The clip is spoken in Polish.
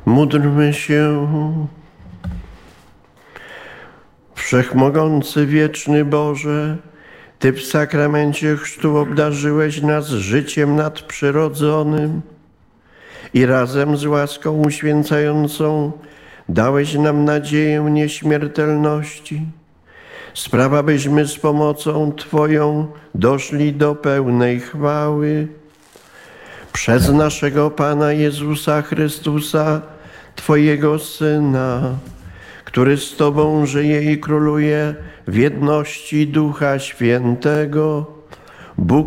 Módlmy się. Wszechmogący, wieczny Boże, Ty w sakramencie chrztu obdarzyłeś nas życiem nadprzyrodzonym i razem z łaską uświęcającą dałeś nam nadzieję nieśmiertelności. Spraw, abyśmy z pomocą Twoją doszli do pełnej chwały. Przez naszego Pana Jezusa Chrystusa, Twojego Syna, który z Tobą żyje i króluje w jedności Ducha Świętego, Bóg